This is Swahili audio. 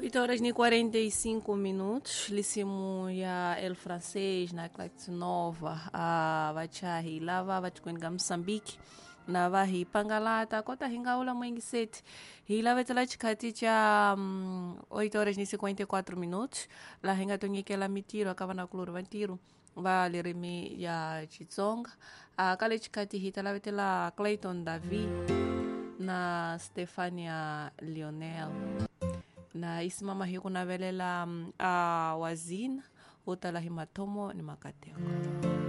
8h45, lisimu ya El Francês na Claque Nova, vachahi lava vachikwenga Msambiki na vahi pangalata kota hingaula mwengi seti hilava tala chikati cha 8h54 la hinga tonyekela mitiro akava na kuluru vantiro va lerimi ya Chitsonga kale chikati hitalavetela Clayton Davi na Stefania Lionel na isimama hiyo kunavelela wazina utala himatomo ni makateko.